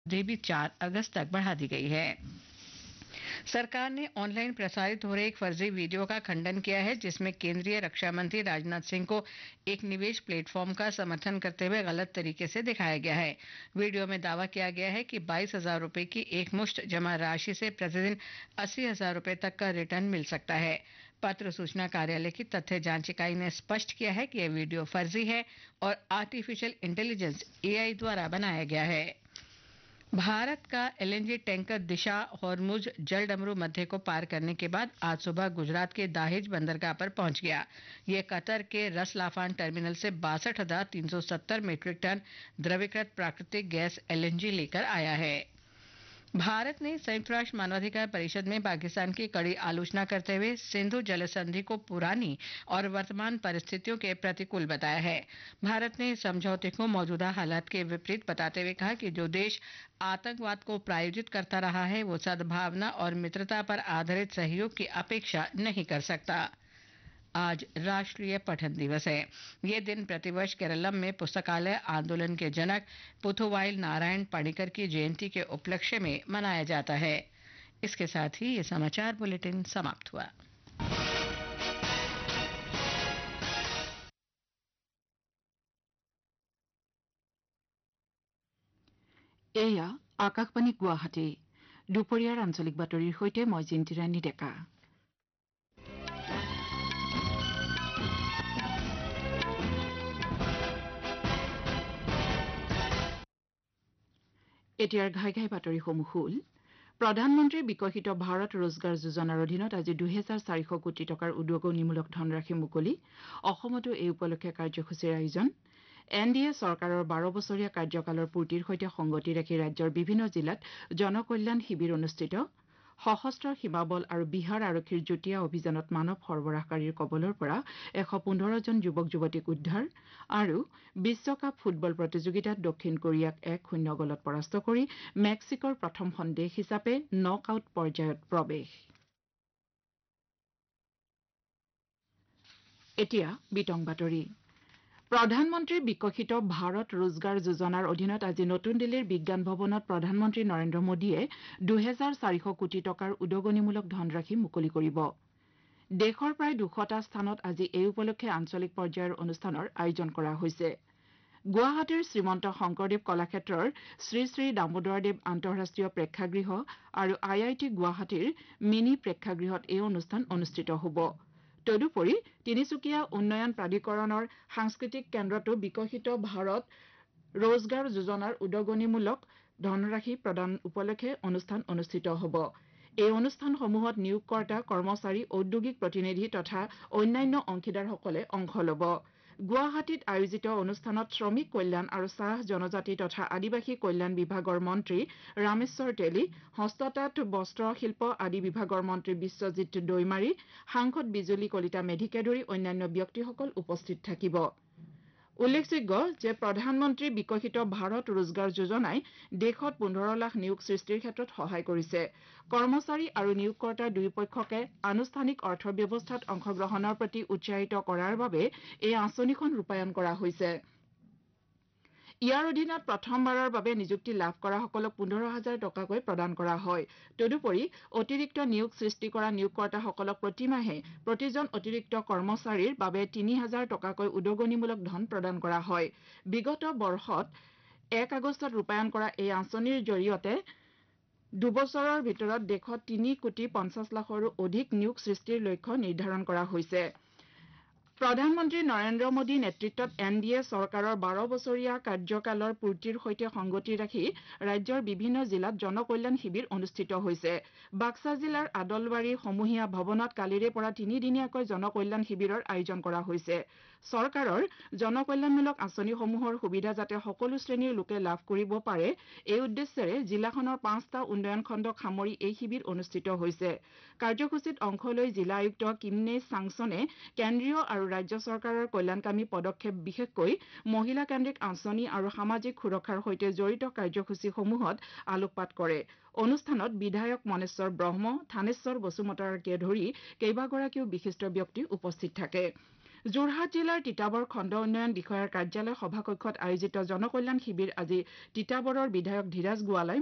अवधि भी 4 अगस्त तक बढ़ा दी गई है। सरकार ने ऑनलाइन प्रसारित हो रहे एक फर्जी वीडियो का खंडन किया है जिसमें केंद्रीय रक्षा मंत्री राजनाथ सिंह को एक निवेश प्लेटफॉर्म का समर्थन करते हुए गलत तरीके से दिखाया गया है। वीडियो में दावा किया गया है कि 22,000 रुपए की एक मुश्त जमा राशि से प्रतिदिन 80,000 रुपए तक का रिटर्न मिल सकता है। पत्र सूचना कार्यालय की तथ्य जांच इकाई ने स्पष्ट किया है कि यह वीडियो फर्जी है और आर्टिफिशियल इंटेलिजेंस एआई द्वारा बनाया गया है। भारत का एलएनजी टैंकर दिशा हॉर्मुज जलडमरू मध्य को पार करने के बाद आज सुबह गुजरात के दाहेज बंदरगाह पर पहुंच गया। यह कतर के रस लाफान टर्मिनल से 62,370 मीट्रिक टन द्रवीकृत प्राकृतिक गैस एलएनजी लेकर आया है। भारत ने संयुक्त राष्ट्र मानवाधिकार परिषद में पाकिस्तान की कड़ी आलोचना करते हुए सिंधु जल संधि को पुरानी और वर्तमान परिस्थितियों के प्रतिकूल बताया है। भारत ने इस समझौते को मौजूदा हालात के विपरीत बताते हुए कहा कि जो देश आतंकवाद को प्रायोजित करता रहा है वो सद्भावना और मित्रता पर आधारित सहयोग की अपेक्षा नहीं कर सकता। आज राष्ट्रीय पठन दिवस है। ये दिन प्रतिवर्ष केरलम में पुस्तकालय आंदोलन के जनक पुथुवाइल नारायण पणिकर की जयंती के उपलक्ष्य में मनाया जाता है। इसके साथ ही ये समाचार बुलेटिन समाप्त हुआ। এয়া আকাশবাণী গুৱাহাটী দুপৰীয়াৰ আঞ্চলিক বাতৰিৰ সৈতে মই জিন্তিৰাণী ডেকা। এতিয়াৰ ঘাই ঘাই বাতৰিসমূহ হ'ল প্ৰধানমন্ত্ৰী বিকশিত ভাৰত ৰোজগাৰ যোজনাৰ অধীনত আজি 2,400 কোটি টকাৰ উদগনিমূলক ধনৰাশি মুকলি। অসমতো এই উপলক্ষে কাৰ্যসূচীৰ আয়োজন। এনডিএ চৰকাৰৰ 12 বছৰীয়া কাৰ্যকালৰ পূৰ্তিৰ সৈতে সংগতি ৰাখি ৰাজ্যৰ বিভিন্ন জিলাত জনকল্যাণ শিবিৰ অনুষ্ঠিত। সশস্ত্ৰ সীমাবল আৰু বিহাৰ আৰক্ষীৰ যুটীয়া অভিযানত মানৱ সৰবৰাহকাৰীৰ কবলৰ পৰা 115 জন যুৱক যুৱতীক উদ্ধাৰ আৰু বিশ্বকাপ ফুটবল প্ৰতিযোগিতাত দক্ষিণ কোৰিয়াক 1-0 গলত পৰাস্ত কৰি মেক্সিকোৰ প্ৰথমখন দেশ হিচাপে নক আউট পৰ্যায়ত প্ৰৱেশ। এতিয়া বিতং বাতৰি। প্ৰধানমন্ত্ৰী বিকশিত ভাৰত ৰোজগাৰ যোজনাৰ অধীনত আজি নতুন দিল্লীৰ বিজ্ঞান ভৱনত প্ৰধানমন্ত্ৰী নৰেন্দ্ৰ মোদীয়ে 2,400 কোটি টকাৰ উদগনিমূলক ধনৰাশি মুকলি কৰিব। দেশৰ প্ৰায় 200টা স্থানত আজি এই উপলক্ষে আঞ্চলিক পৰ্যায়ৰ অনুষ্ঠানৰ আয়োজন কৰা হৈছে। গুৱাহাটীৰ শ্ৰীমন্ত শংকৰদেৱ কলাক্ষেত্ৰৰ শ্ৰী শ্ৰী দামোদৰদেৱ আন্তঃৰাষ্ট্ৰীয় প্ৰেক্ষাগৃহ আৰু IIT গুৱাহাটীৰ মিনি প্ৰেক্ষাগৃহত এই অনুষ্ঠান অনুষ্ঠিত হ'ব। তদুপৰি তিনিচুকীয়া উন্নয়ন প্ৰাধিকৰণৰ সাংস্কৃতিক কেন্দ্ৰতো বিকশিত ভাৰত ৰোজগাৰ যোজনাৰ উদগনিমূলক ধনৰাশি প্ৰদান উপলক্ষে অনুষ্ঠান অনুষ্ঠিত হ'ব। এই অনুষ্ঠানসমূহত নিয়োগকৰ্তা কৰ্মচাৰী ঔদ্যোগিক প্ৰতিনিধি তথা অন্যান্য অংশীদাৰসকলে অংশ ল'ব। গুৱাহাটীত আয়োজিত অনুষ্ঠানত শ্ৰমিক কল্যাণ আৰু চাহ জনজাতি তথা আদিবাসী কল্যাণ বিভাগৰ মন্ত্ৰী ৰামেশ্বৰ তেলী, হস্ততাঁত বস্ত্ৰ শিল্প আদি বিভাগৰ মন্ত্ৰী বিশ্বজিৎ দৈমাৰী, সাংসদ বিজুলী কলিতা মেধিকে ধৰি অন্যান্য ব্যক্তিসকল উপস্থিত থাকিব। উল্লেখযোগ্য যে প্ৰধানমন্ত্ৰী বিকশিত ভাৰত ৰোজগাৰ যোজনাই দেশত 15 লাখ নিয়োগ সৃষ্টিৰ ক্ষেত্ৰত সহায় কৰিছে। কৰ্মচাৰী আৰু নিয়োগকৰ্তা দুয়োপক্ষকে আনুষ্ঠানিক অৰ্থব্যৱস্থাত অংশগ্ৰহণৰ প্ৰতি উৎসাহিত কৰাৰ বাবে এই আঁচনিখন ৰূপায়ণ কৰা হৈছে। ইয়াৰ অধীনত প্ৰথমবাৰৰ বাবে নিযুক্তি লাভ কৰাসকলক 15,000 টকাকৈ প্ৰদান কৰা হয়। তদুপৰি অতিৰিক্ত নিয়োগ সৃষ্টি কৰা নিয়োগকৰ্তাসকলক প্ৰতিমাহে প্ৰতিজন অতিৰিক্ত কৰ্মচাৰীৰ বাবে 3,000 টকাকৈ উদগনিমূলক ধন প্ৰদান কৰা হয়। বিগত বৰ্ষত 1 আগষ্টত ৰূপায়ণ কৰা এই আঁচনিৰ জৰিয়তে দুবছৰৰ ভিতৰত দেশত 3,50 লাখৰো অধিক নিয়োগ সৃষ্টিৰ লক্ষ্য নিৰ্ধাৰণ কৰা হৈছে। প্ৰধানমন্ত্ৰী নৰেন্দ্ৰ মোদী নেতৃত্বত এনডিএ চৰকাৰৰ 12 বছৰীয়া কাৰ্যকালৰ পূৰ্তিৰ সৈতে সংগতি ৰাখি ৰাজ্যৰ বিভিন্ন জিলাত জনকল্যাণ শিবিৰ অনুষ্ঠিত হৈছে। বাক্সা জিলাৰ আদলবাৰী সমূহীয়া ভৱনত কালিৰে পৰা 3দিনীয়াকৈ জনকল্যাণ শিবিৰৰ আয়োজন কৰা হৈছে। চৰকাৰৰ জনকল্যাণমূলক আঁচনিসমূহৰ সুবিধা যাতে সকলো শ্ৰেণীৰ লোকে লাভ কৰিব পাৰে এই উদ্দেশ্যেৰে জিলাখনৰ 5টা উন্নয়ন খণ্ডক সামৰি এই শিবিৰ অনুষ্ঠিত হৈছে। কাৰ্যসূচীত অংশ লৈ জিলা আয়ুক্ত কিমনে চাংছনে কেন্দ্ৰীয় আৰু ৰাজ্য চৰকাৰৰ কল্যাণকামী পদক্ষেপ বিশেষকৈ মহিলা কেন্দ্ৰিক আঁচনি আৰু সামাজিক সুৰক্ষাৰ সৈতে জড়িত কাৰ্যসূচীসমূহত আলোকপাত কৰে। অনুষ্ঠানত বিধায়ক মনেশ্বৰ ব্ৰহ্ম, থানেশ্বৰ বসুমতাৰীকে ধৰি কেইবাগৰাকীও বিশিষ্ট ব্যক্তি উপস্থিত থাকে। যোৰহাট জিলাৰ তিতাবৰ খণ্ড উন্নয়ন বিষয়াৰ কাৰ্যালয় সভাকক্ষত আয়োজিত জনকল্যাণ শিবিৰ আজি তিতাবৰৰ বিধায়ক ধীৰাজ গোৱালাই